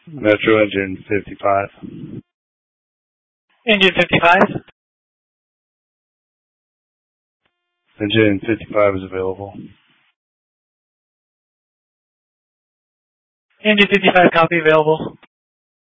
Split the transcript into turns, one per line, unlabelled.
Metro engine 55.
Engine 55.
Engine 55 is available.
Engine 55 copy available.